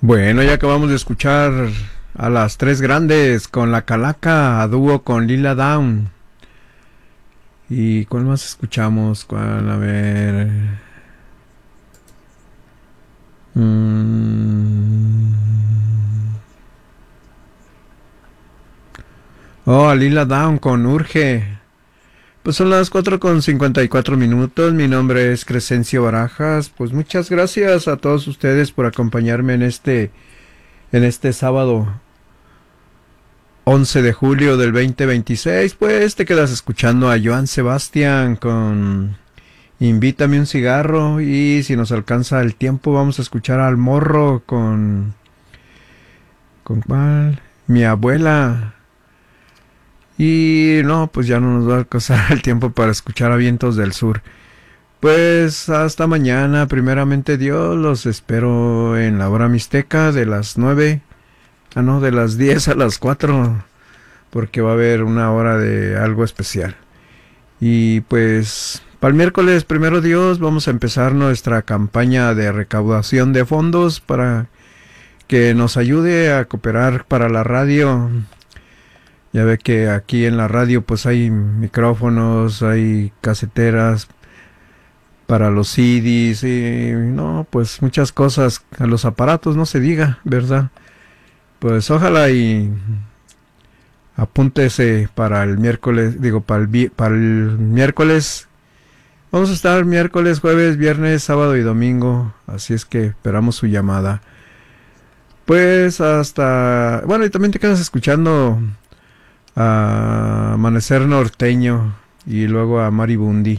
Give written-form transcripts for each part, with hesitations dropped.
Bueno, ya acabamos de escuchar a las tres grandes con La Calaca, a dúo con Lila Downs. ¿Y cuál más escuchamos? ¿Cuál? A ver. Oh, a Lila Downs con Urge. Pues son las 4:54 minutos. Mi nombre es Crescencio Barajas. Pues muchas gracias a todos ustedes por acompañarme en este sábado 11 de julio del 2026. Pues te quedas escuchando a Joan Sebastián con Invítame un cigarro. Y si nos alcanza el tiempo, vamos a escuchar al Morro ¿Con cuál? Mi abuela. Y no, pues ya no nos va a alcanzar el tiempo para escuchar a Vientos del Sur. Pues hasta mañana, primeramente Dios, los espero en la hora mixteca de las 9. No, de las 10 a las 4, porque va a haber una hora de algo especial. Y pues para el miércoles, primero Dios, vamos a empezar nuestra campaña de recaudación de fondos para que nos ayude a cooperar para la radio. Ya ve que aquí en la radio pues hay micrófonos, hay caseteras para los CDs y no, pues muchas cosas. A los aparatos no se diga, ¿verdad? Pues ojalá y apúntese para el miércoles, digo, para el miércoles. Vamos a estar miércoles, jueves, viernes, sábado y domingo, así es que esperamos su llamada. Pues hasta... Bueno, y también te quedas escuchando a Amanecer Norteño y luego a Maribundi.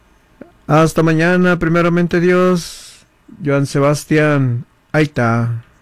Hasta mañana, primeramente Dios. Joan Sebastián, ahí está.